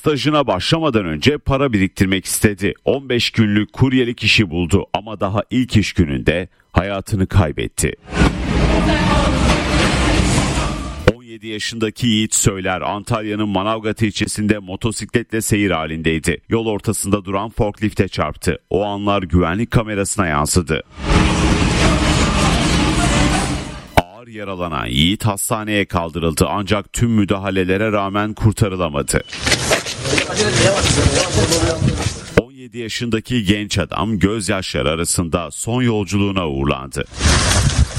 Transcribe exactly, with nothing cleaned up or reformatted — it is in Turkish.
Stajına başlamadan önce para biriktirmek istedi. on beş günlük kuryelik işi buldu ama daha ilk iş gününde hayatını kaybetti. on yedi yaşındaki Yiğit Söyler, Antalya'nın Manavgat ilçesinde motosikletle seyir halindeydi. Yol ortasında duran forklifte çarptı. O anlar güvenlik kamerasına yansıdı. Ağır yaralanan Yiğit hastaneye kaldırıldı ancak tüm müdahalelere rağmen kurtarılamadı. on yedi yaşındaki genç adam gözyaşları arasında son yolculuğuna uğurlandı.